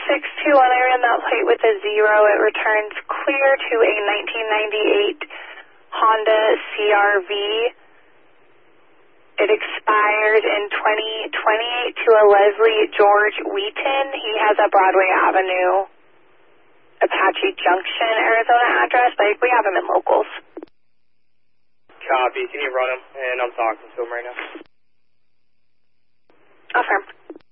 621, I ran that plate with a 0. It returns clear to a 1998 Honda CRV. It expired in 2028 to a Leslie George Wheaton. He has a Broadway Avenue, Apache Junction, Arizona address, but we have him in locals. Copy. Can you run him? And I'm talking to him right now. Affirm.